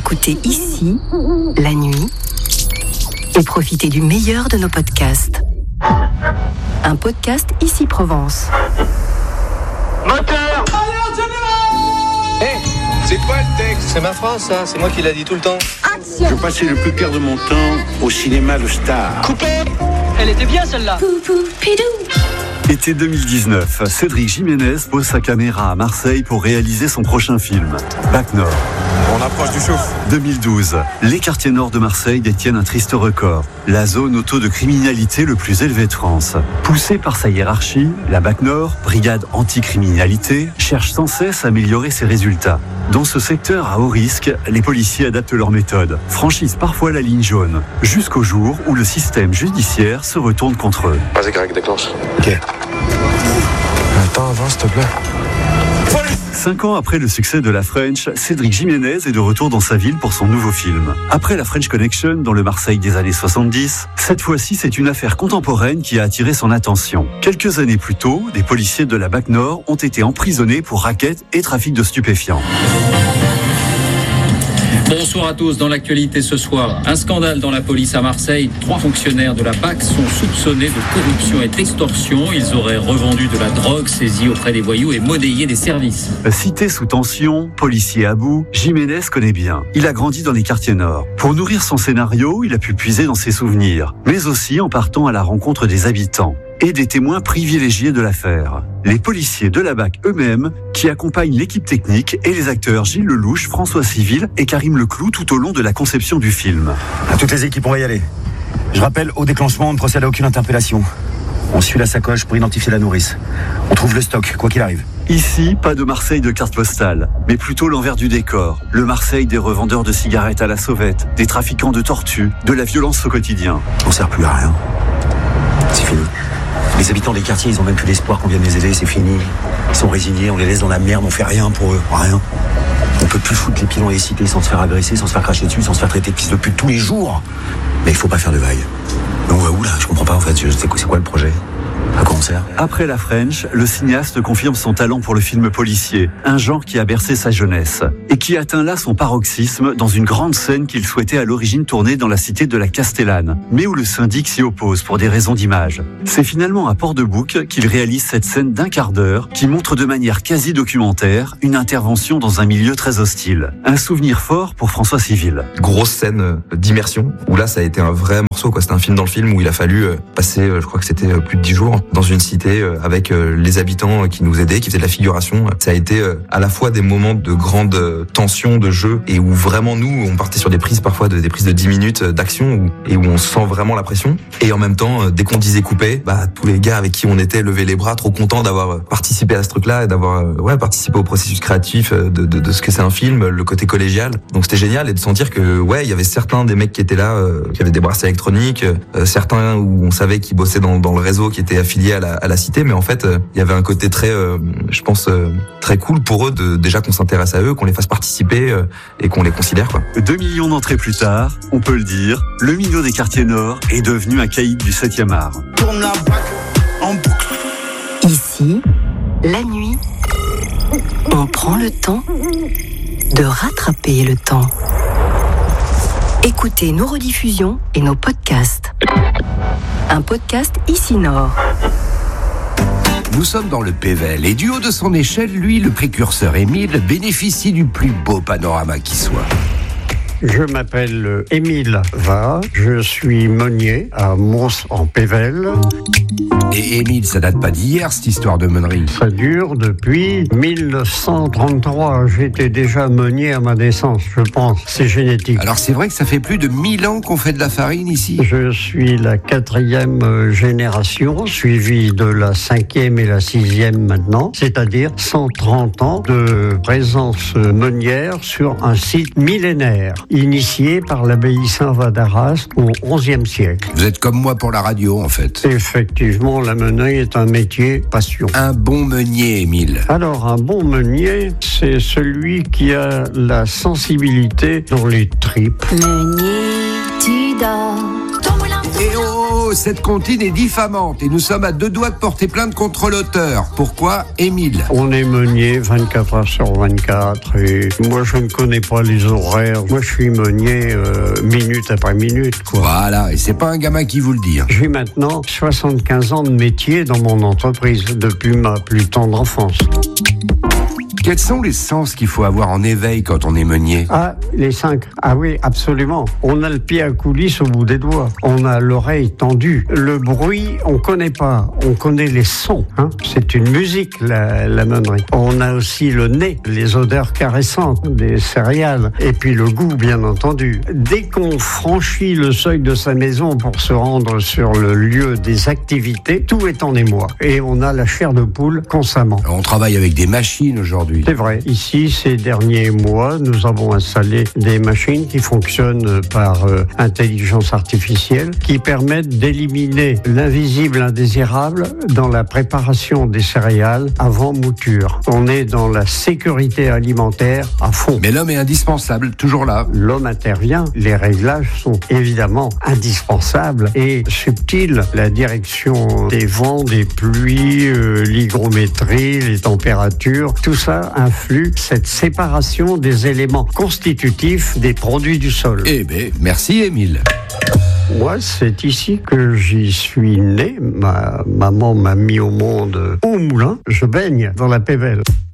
Écoutez ici, la nuit, et profitez du meilleur de nos podcasts. Un podcast Ici Provence. Moteur! C'est quoi le texte? C'est ma phrase, ça. C'est moi qui l'a dit tout le temps. Action! Je passais le plus clair de mon temps au cinéma Le Star. Coupé! Elle était bien celle-là. Été 2019, Cédric Jiménez pose sa caméra à Marseille pour réaliser son prochain film, Bac Nord. On approche du chauffe. 2012, les quartiers nord de Marseille détiennent un triste record, la zone auto de criminalité le plus élevée de France. Poussée par sa hiérarchie, la Bac Nord, brigade anti-criminalité, cherche sans cesse à améliorer ses résultats. Dans ce secteur à haut risque, les policiers adaptent leurs méthodes, franchissent parfois la ligne jaune, jusqu'au jour où le système judiciaire se retourne contre eux. Vas-y, Greg, déclenche. Ok. Attends, avance, s'il te plaît. 5 ans après le succès de La French, Cédric Jiménez est de retour dans sa ville pour son nouveau film. Après La French Connection, dans le Marseille des années 70, cette fois-ci c'est une affaire contemporaine qui a attiré son attention. Quelques années plus tôt, des policiers de la Bac Nord ont été emprisonnés pour racket et trafic de stupéfiants. Bonsoir à tous. Dans l'actualité ce soir, un scandale dans la police à Marseille. 3 fonctionnaires de la BAC sont soupçonnés de corruption et d'extorsion. Ils auraient revendu de la drogue saisie auprès des voyous et monnayé des services. Cité sous tension, policier à bout, Jiménez connaît bien. Il a grandi dans les quartiers nord. Pour nourrir son scénario, il a pu puiser dans ses souvenirs, mais aussi en partant à la rencontre des habitants et des témoins privilégiés de l'affaire. Les policiers de la BAC eux-mêmes qui accompagnent l'équipe technique et les acteurs Gilles Lelouch, François Civil et Karim Leclou tout au long de la conception du film. À toutes les équipes, on va y aller. Je rappelle, au déclenchement, on ne procède à aucune interpellation. On suit la sacoche pour identifier la nourrice. On trouve le stock, quoi qu'il arrive. Ici, pas de Marseille de carte postale, mais plutôt l'envers du décor. Le Marseille des revendeurs de cigarettes à la sauvette, des trafiquants de tortues, de la violence au quotidien. On sert plus à rien. C'est fini. Les habitants des quartiers, ils ont même plus l'espoir qu'on vienne les aider, c'est fini. Ils sont résignés, on les laisse dans la merde, on fait rien pour eux, rien. On peut plus foutre les pieds dans les cités sans se faire agresser, sans se faire cracher dessus, sans se faire traiter de fils de pute tous les jours. Mais il faut pas faire de vagues. Mais on va où là? Je comprends pas en fait, c'est quoi le projet? À quoi on sert? Après La French, le cinéaste confirme son talent pour le film policier, un genre qui a bercé sa jeunesse, et qui atteint là son paroxysme dans une grande scène qu'il souhaitait à l'origine tourner dans la cité de la Castellane, mais où le syndic s'y oppose pour des raisons d'image. C'est finalement à Port-de-Bouc qu'il réalise cette scène d'1 quart d'heure qui montre de manière quasi documentaire une intervention dans un milieu très hostile. Un souvenir fort pour François Civil. Grosse scène d'immersion, où là ça a été un vrai morceau, quoi. C'était un film dans le film où il a fallu passer, je crois que c'était plus de 10 jours, dans une cité avec les habitants qui nous aidaient, qui faisaient de la figuration. Ça a été à la fois des moments de grande tension, de jeu, et où vraiment nous, on partait sur des prises parfois, des prises de 10 minutes d'action, et où on sent vraiment la pression. Et en même temps, dès qu'on disait couper, tous les gars avec qui on était levaient les bras, trop contents d'avoir participé à ce truc-là, et d'avoir participé au processus créatif de ce que c'est un film, le côté collégial. Donc c'était génial, et de sentir que il y avait certains des mecs qui étaient là, qui avaient des bracelets électroniques, certains où on savait qu'ils bossaient dans le réseau, qui étaient affiliés à la cité, mais en fait il y avait un côté très je pense très cool pour eux de déjà qu'on s'intéresse à eux, qu'on les fasse participer et qu'on les considère, quoi. 2 millions d'entrées plus tard, on peut le dire, le milieu des quartiers nord est devenu un caïd du 7e art. Tourne la BAC en boucle. Ici, la nuit, on prend le temps de rattraper le temps. Écoutez nos rediffusions et nos podcasts. Un podcast Ici Nord. Nous sommes dans le Pével et du haut de son échelle, lui, le précurseur Émile, bénéficie du plus beau panorama qui soit. Je m'appelle Émile Va, je suis meunier à Mons en Pével. Et Émile, ça date pas d'hier, cette histoire de meunerie. Ça dure depuis 1933. J'étais déjà meunier à ma naissance, je pense. C'est génétique. Alors c'est vrai que ça fait plus de 1000 ans qu'on fait de la farine ici. Je suis la 4e génération, suivie de la 5e et la 6e maintenant, c'est-à-dire 130 ans de présence meunière sur un site millénaire, initié par l'abbaye Saint-Va d'Arras au XIe siècle. Vous êtes comme moi pour la radio, en fait. Effectivement, la meunerie est un métier passion. Un bon meunier, Émile. Alors, un bon meunier, c'est celui qui a la sensibilité dans les tripes. Meunier, tu dors. Et oh, cette comptine est diffamante et nous sommes à 2 doigts de porter plainte contre l'auteur. Pourquoi, Émile? On est meunier 24 heures sur 24 et moi je ne connais pas les horaires. Moi je suis meunier minute après minute, quoi. Voilà, et c'est pas un gamin qui vous le dit. J'ai maintenant 75 ans de métier dans mon entreprise depuis ma plus tendre enfance. Quels sont les sens qu'il faut avoir en éveil quand on est meunier? Ah, les 5. Ah oui, absolument. On a le pied à coulisse au bout des doigts. On a l'oreille tendue. Le bruit, on connaît pas. On connaît les sons. Hein. C'est une musique, la meunerie. On a aussi le nez, les odeurs caressantes des céréales. Et puis le goût, bien entendu. Dès qu'on franchit le seuil de sa maison pour se rendre sur le lieu des activités, tout est en émoi. Et on a la chair de poule constamment. On travaille avec des machines aujourd'hui. C'est vrai. Ici, ces derniers mois, nous avons installé des machines qui fonctionnent par intelligence artificielle, qui permettent d'éliminer l'invisible indésirable dans la préparation des céréales avant mouture. On est dans la sécurité alimentaire à fond. Mais l'homme est indispensable, toujours là. L'homme intervient. Les réglages sont évidemment indispensables et subtils. La direction des vents, des pluies, l'hygrométrie, les températures, tout ça influe cette séparation des éléments constitutifs des produits du sol. Eh bien, merci Émile. Moi, c'est ici que j'y suis né. Ma maman m'a mis au monde au moulin. Je baigne dans la Pévèle.